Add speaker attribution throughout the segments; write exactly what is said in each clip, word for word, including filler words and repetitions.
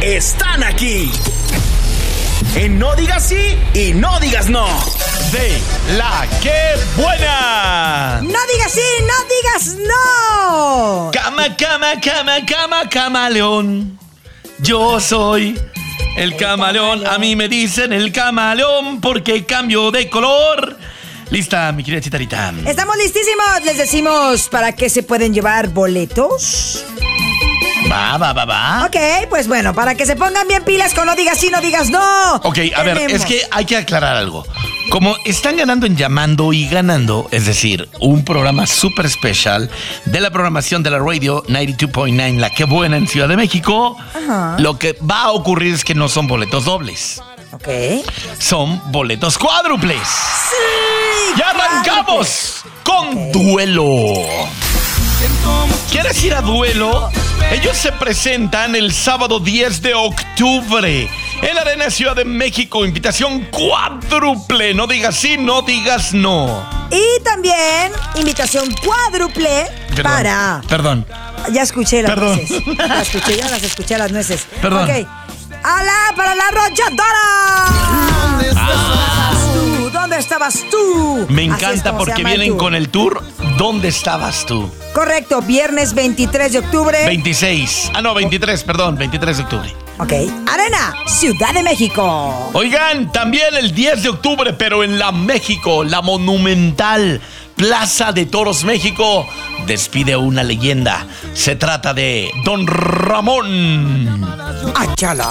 Speaker 1: están aquí. En No Digas Sí y No Digas No.
Speaker 2: De la que buena.
Speaker 3: No digas sí, no digas no.
Speaker 2: Cama, cama, cama, cama, camaleón. Yo soy el, el camaleón. camaleón. A mí me dicen el camaleón porque cambio de color. Lista, mi querida Chitarita.
Speaker 3: Estamos listísimos. Les decimos para qué se pueden llevar boletos.
Speaker 2: Va, va, va, va.
Speaker 3: Ok, pues bueno, para que se pongan bien pilas con No Digas Sí, No Digas No.
Speaker 2: Ok, a
Speaker 3: Tenemos.
Speaker 2: ver, es que hay que aclarar algo. Como están ganando en Llamando y Ganando, es decir, un programa súper especial de la programación de la radio noventa y dos punto nueve, La Que Buena en Ciudad de México, ajá, lo que va a ocurrir es que no son boletos dobles.
Speaker 3: Ok.
Speaker 2: Son boletos cuádruples.
Speaker 3: Sí.
Speaker 2: ¡Y arrancamos con okay. Duelo! ¿Quieres ir a Duelo? Ellos se presentan el sábado diez de octubre en la Arena Ciudad de México. Invitación cuádruple. No digas sí, no digas no.
Speaker 3: Y también invitación cuádruple perdón, para...
Speaker 2: Perdón.
Speaker 3: Ya escuché las
Speaker 2: perdón.
Speaker 3: nueces. Ya escuché, ya las escuché las nueces.
Speaker 2: Perdón.
Speaker 3: Ok. ¡Ala para la arrolladora! ¿Dónde estabas tú? ¿Dónde estabas tú?
Speaker 2: Me encanta porque vienen con el tour ¿Dónde estabas tú?
Speaker 3: Correcto, viernes veintitrés de octubre.
Speaker 2: veintiséis. Ah, no, veintitrés, perdón, veintitrés de octubre.
Speaker 3: Ok. Arena, Ciudad de México.
Speaker 2: Oigan, también el diez de octubre, pero en la México, la monumental Plaza de Toros México, despide una leyenda. Se trata de Don Ramón.
Speaker 3: ¡Achala!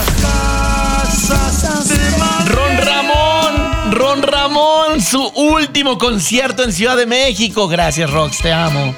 Speaker 2: Ron Ramón, Ron Ramón, su último concierto en Ciudad de México. Gracias, Rox, te amo.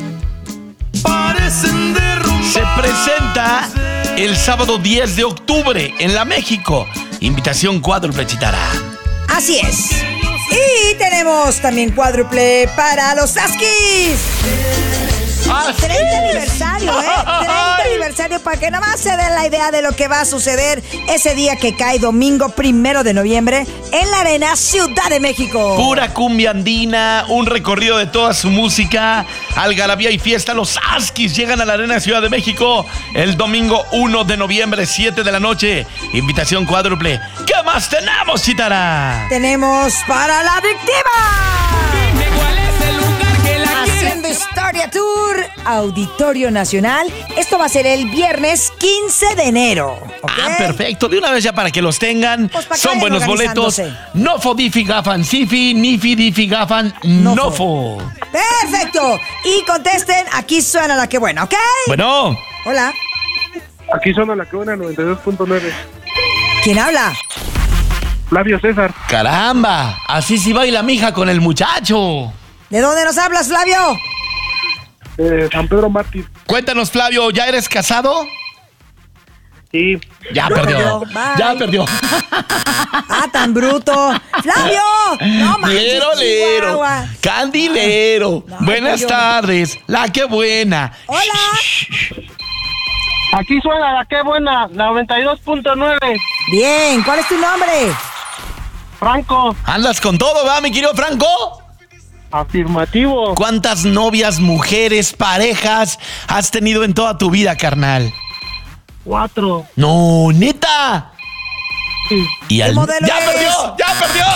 Speaker 2: Se presenta el sábado diez de octubre en la México. Invitación cuádruple, Chitara.
Speaker 3: Así es. Y tenemos también cuádruple para los Saskis.
Speaker 2: Ah,
Speaker 3: treinta aniversario, ¿eh? treinta aniversario para que nada más se den la idea de lo que va a suceder ese día que cae domingo primero de noviembre en la Arena Ciudad de México.
Speaker 2: Pura cumbia andina, un recorrido de toda su música, algarabía y fiesta. Los Saskis llegan a la Arena Ciudad de México el domingo uno de noviembre, siete de la noche. Invitación cuádruple. ¿Qué más tenemos, Chitara?
Speaker 3: Tenemos para la víctima.
Speaker 4: Dime cuál es el lugar que la
Speaker 3: Haciendo Historia Tour, Auditorio Nacional. Esto va a ser el viernes quince de enero. ¿Okay?
Speaker 2: Ah, perfecto. De una vez ya para que los tengan.
Speaker 3: Pues para
Speaker 2: son buenos boletos. Nofo, Difi, Gafan, Sifi, Nifi, Difi, Gafan, Nofo. Nofo.
Speaker 3: Perfecto. Y contesten, aquí suena La Que Buena, ¿ok?
Speaker 2: Bueno.
Speaker 3: Hola.
Speaker 5: Aquí suena La Que Buena noventa y dos punto nueve.
Speaker 3: ¿Quién habla?
Speaker 5: Flavio César.
Speaker 2: Caramba, así sí baila mija con el muchacho.
Speaker 3: ¿De dónde nos hablas, Flavio?
Speaker 5: Eh, San Pedro Mártir.
Speaker 2: Cuéntanos, Flavio, ¿ya eres casado?
Speaker 5: Sí.
Speaker 2: Ya
Speaker 3: no,
Speaker 2: perdió.
Speaker 3: Bye.
Speaker 2: Ya perdió.
Speaker 3: Ah, tan bruto. ¡Flavio! No manches,
Speaker 2: Lero, lero. Candilero.
Speaker 3: No,
Speaker 2: Buenas
Speaker 3: yo...
Speaker 2: tardes. La Que Buena.
Speaker 3: Hola.
Speaker 5: Aquí suena La Que Buena noventa y dos punto nueve.
Speaker 3: Bien, ¿cuál es tu nombre?
Speaker 5: Franco.
Speaker 2: ¿Andas con todo, va, mi querido Franco?
Speaker 5: Afirmativo.
Speaker 2: ¿Cuántas novias, mujeres, parejas has tenido en toda tu vida, carnal?
Speaker 5: Cuatro.
Speaker 2: No, neta.
Speaker 5: Sí.
Speaker 2: Y al...
Speaker 3: modelo
Speaker 2: ¡Ya
Speaker 3: es?
Speaker 2: perdió! ¡Ya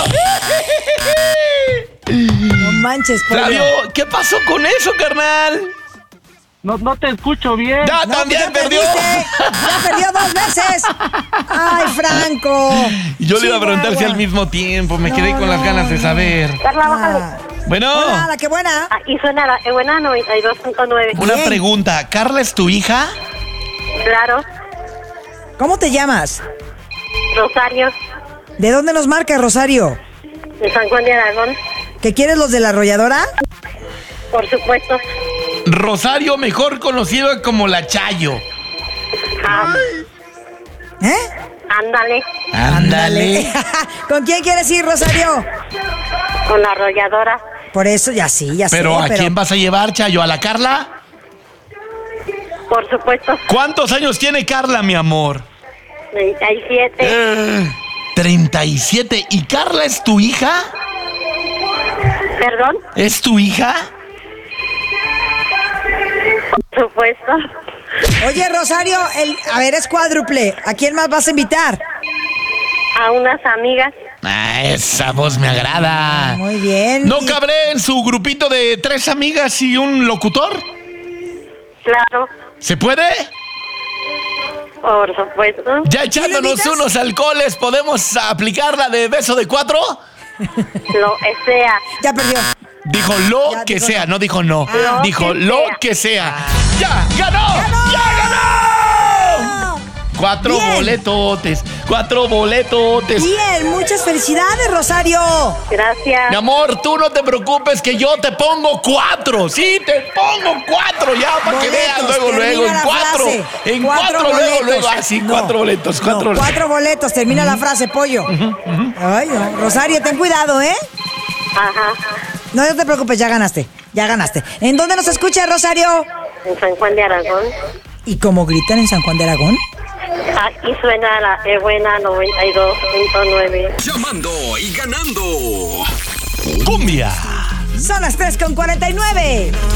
Speaker 2: perdió!
Speaker 3: No manches,
Speaker 2: Flavio, ¿qué pasó con eso, carnal?
Speaker 5: No, no te escucho bien.
Speaker 2: ¡Ya
Speaker 3: no,
Speaker 2: también
Speaker 3: ya
Speaker 2: perdió!
Speaker 3: Perdiste. ¡Ya perdió dos veces! ¡Ay, Franco!
Speaker 2: Y yo le iba a preguntar
Speaker 3: Chihuahua.
Speaker 2: si al mismo tiempo. Me
Speaker 3: No,
Speaker 2: quedé con
Speaker 3: no,
Speaker 2: las ganas de
Speaker 3: no.
Speaker 2: saber.
Speaker 6: Carla, bájale.
Speaker 3: Ah.
Speaker 2: Bueno.
Speaker 3: Hola, La Que Buena.
Speaker 6: Aquí suena La Que Buena noventa y dos punto nueve.
Speaker 2: Una
Speaker 3: Bien.
Speaker 2: pregunta. ¿Carla es tu hija?
Speaker 6: Claro.
Speaker 3: ¿Cómo te llamas?
Speaker 6: Rosario,
Speaker 3: ¿De dónde nos marca, Rosario?
Speaker 6: de San Juan de Aragón.
Speaker 3: ¿Qué quieres, los de la arrolladora?
Speaker 6: Por supuesto.
Speaker 2: Rosario, mejor conocido como la Chayo.
Speaker 6: Ah,
Speaker 3: ¿Eh?
Speaker 6: ándale,
Speaker 2: Ándale.
Speaker 3: ¿Con quién quieres ir, Rosario?
Speaker 6: con la arrolladora.
Speaker 3: Por eso, ya sí, ya
Speaker 2: Pero
Speaker 3: sé.
Speaker 2: ¿a quién vas a llevar, Chayo? ¿A la Carla?
Speaker 6: Por supuesto.
Speaker 2: ¿Cuántos años tiene Carla, mi amor?
Speaker 6: treinta y siete.
Speaker 2: Eh, treinta y siete. ¿Y Carla es tu hija?
Speaker 6: ¿Perdón?
Speaker 2: ¿Es tu hija?
Speaker 6: Por supuesto.
Speaker 3: Oye, Rosario, el, a ver, es cuádruple. ¿A quién más vas a invitar?
Speaker 6: A unas amigas.
Speaker 2: Ah, esa voz me agrada.
Speaker 3: Muy bien.
Speaker 2: ¿No
Speaker 3: Y-
Speaker 2: cabré en su grupito de tres amigas y un locutor?
Speaker 6: Claro,
Speaker 2: ¿Se puede?
Speaker 6: por supuesto.
Speaker 2: Ya echándonos
Speaker 3: invitas?
Speaker 2: unos alcoholes, ¿podemos aplicar la de beso de cuatro?
Speaker 6: Lo que sea.
Speaker 3: Ya perdió.
Speaker 2: Dijo lo
Speaker 3: Ya
Speaker 2: que
Speaker 3: dijo
Speaker 2: sea,
Speaker 3: no.
Speaker 2: no dijo no.
Speaker 6: Lo
Speaker 2: Dijo
Speaker 6: que
Speaker 2: lo
Speaker 6: sea.
Speaker 2: que sea. ¡Ya ganó! ¡Ya ganó! Cuatro
Speaker 3: Bien.
Speaker 2: boletotes, cuatro boletotes.
Speaker 3: Bien, muchas felicidades, Rosario.
Speaker 6: Gracias.
Speaker 2: Mi amor, tú no te preocupes que yo te pongo cuatro. Sí, te pongo cuatro ya para que veas
Speaker 3: Boletos,
Speaker 2: luego, luego.
Speaker 3: termina
Speaker 2: En
Speaker 3: la
Speaker 2: cuatro.
Speaker 3: frase.
Speaker 2: En
Speaker 3: Cuatro
Speaker 2: cuatro, luego,
Speaker 3: boletos.
Speaker 2: luego. Así,
Speaker 3: No,
Speaker 2: cuatro boletos,
Speaker 3: no,
Speaker 2: cuatro boletos.
Speaker 3: cuatro boletos, termina la frase, pollo. Ay, no. Rosario, ten cuidado, ¿eh?
Speaker 6: Ajá.
Speaker 3: No, no te preocupes, ya ganaste. Ya ganaste. ¿En dónde nos escucha, Rosario?
Speaker 6: En San Juan de Aragón.
Speaker 3: ¿Y cómo gritan en San Juan de Aragón?
Speaker 6: Aquí suena la E buena noventa y dos punto nueve.
Speaker 1: Llamando y ganando.
Speaker 2: Cumbia.
Speaker 3: Son las tres con cuarenta y nueve.